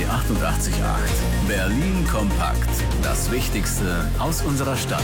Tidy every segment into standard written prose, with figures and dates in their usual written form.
88.8. Berlin kompakt. Das Wichtigste aus unserer Stadt.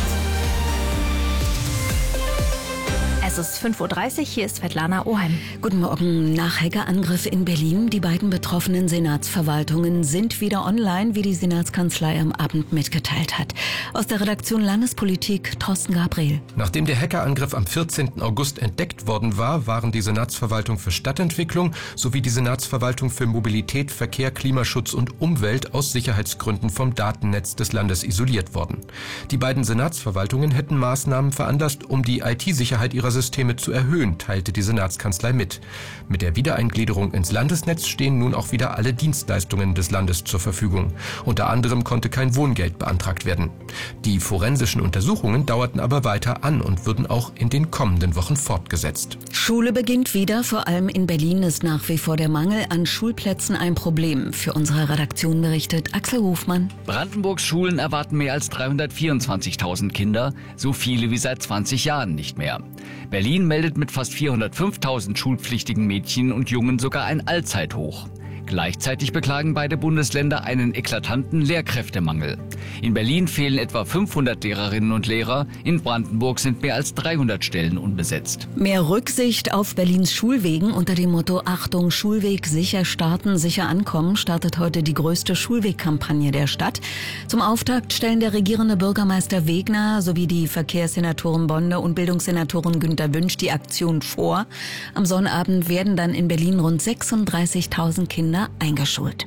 Es ist 5.30 Uhr, hier ist Svetlana Oheim. Guten Morgen. Nach Hackerangriff in Berlin. Die beiden betroffenen Senatsverwaltungen sind wieder online, wie die Senatskanzlei am Abend mitgeteilt hat. Aus der Redaktion Landespolitik, Thorsten Gabriel. Nachdem der Hackerangriff am 14. August entdeckt worden war, waren die Senatsverwaltung für Stadtentwicklung sowie die Senatsverwaltung für Mobilität, Verkehr, Klimaschutz und Umwelt aus Sicherheitsgründen vom Datennetz des Landes isoliert worden. Die beiden Senatsverwaltungen hätten Maßnahmen veranlasst, um die IT-Sicherheit ihrer Systeme zu erhöhen, teilte die Senatskanzlei mit. Mit der Wiedereingliederung ins Landesnetz stehen nun auch wieder alle Dienstleistungen des Landes zur Verfügung. Unter anderem konnte kein Wohngeld beantragt werden. Die forensischen Untersuchungen dauerten aber weiter an und würden auch in den kommenden Wochen fortgesetzt. Schule beginnt wieder. Vor allem in Berlin ist nach wie vor der Mangel an Schulplätzen ein Problem. Für unsere Redaktion berichtet Axel Hofmann. Brandenburgs Schulen erwarten mehr als 324.000 Kinder, so viele wie seit 20 Jahren nicht mehr. Berlin meldet mit fast 405.000 schulpflichtigen Mädchen und Jungen sogar ein Allzeithoch. Gleichzeitig beklagen beide Bundesländer einen eklatanten Lehrkräftemangel. In Berlin fehlen etwa 500 Lehrerinnen und Lehrer, in Brandenburg sind mehr als 300 Stellen unbesetzt. Mehr Rücksicht auf Berlins Schulwegen. Unter dem Motto Achtung, Schulweg, sicher starten, sicher ankommen startet heute die größte Schulwegkampagne der Stadt. Zum Auftakt stellen der regierende Bürgermeister Wegner sowie die Verkehrssenatoren Bonde und Bildungssenatorin Günter Wünsch die Aktion vor. Am Sonnabend werden dann in Berlin rund 36.000 Kinder eingeschult.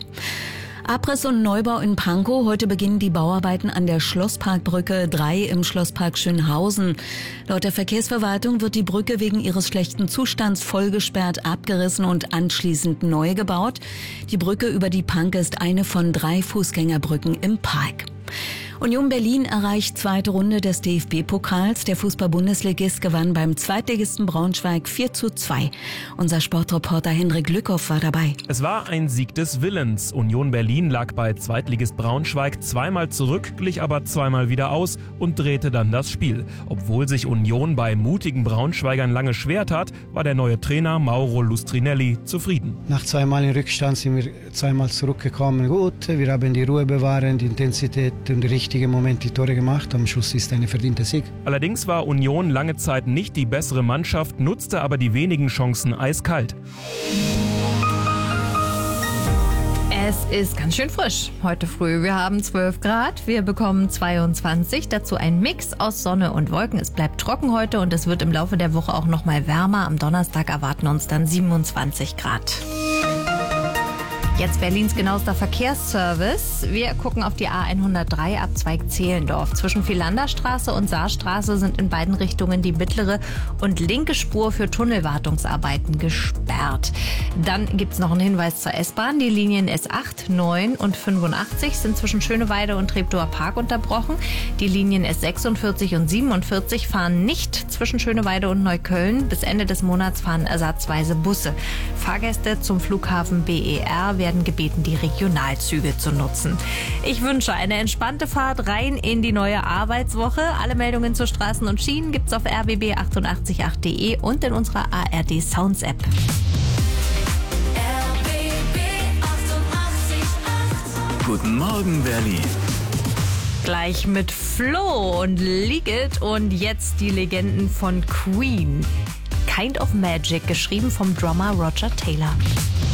Abriss und Neubau in Pankow. Heute beginnen die Bauarbeiten an der Schlossparkbrücke 3 im Schlosspark Schönhausen. Laut der Verkehrsverwaltung wird die Brücke wegen ihres schlechten Zustands vollgesperrt, abgerissen und anschließend neu gebaut. Die Brücke über die Panke ist eine von 3 Fußgängerbrücken im Park. Union Berlin erreicht zweite Runde des DFB-Pokals. Der Fußball-Bundesligist gewann beim Zweitligisten Braunschweig 4:2. Unser Sportreporter Hendrik Lückhoff war dabei. Es war ein Sieg des Willens. Union Berlin lag bei Zweitligist Braunschweig zweimal zurück, glich aber zweimal wieder aus und drehte dann das Spiel. Obwohl sich Union bei mutigen Braunschweigern lange schwer tat, war der neue Trainer Mauro Lustrinelli zufrieden. Nach zweimal in Rückstand sind wir zweimal zurückgekommen. Gut, wir haben die Ruhe bewahrt, die Intensität und die richtige Moment die Tore gemacht. Am Schluss ist ein verdienter Sieg. Allerdings war Union lange Zeit nicht die bessere Mannschaft, nutzte aber die wenigen Chancen eiskalt. Es ist ganz schön frisch heute früh. Wir haben 12 Grad, wir bekommen 22. Dazu ein Mix aus Sonne und Wolken. Es bleibt trocken heute und es wird im Laufe der Woche auch noch mal wärmer. Am Donnerstag erwarten uns dann 27 Grad. Jetzt Berlins genauester Verkehrsservice. Wir gucken auf die A103 Abzweig Zehlendorf. Zwischen Philanderstraße und Saarstraße sind in beiden Richtungen die mittlere und linke Spur für Tunnelwartungsarbeiten gesperrt. Dann gibt es noch einen Hinweis zur S-Bahn. Die Linien S8, 9 und 85 sind zwischen Schöneweide und Treptower Park unterbrochen. Die Linien S46 und 47 fahren nicht zwischen Schöneweide und Neukölln. Bis Ende des Monats fahren ersatzweise Busse. Fahrgäste zum Flughafen BER werden gebeten, die Regionalzüge zu nutzen. Ich wünsche eine entspannte Fahrt rein in die neue Arbeitswoche. Alle Meldungen zu Straßen und Schienen gibt's auf rbb888.de und in unserer ARD Sounds App. Guten Morgen, Berlin. Gleich mit Flo und Leak It und jetzt die Legenden von Queen. Kind of Magic, geschrieben vom Drummer Roger Taylor.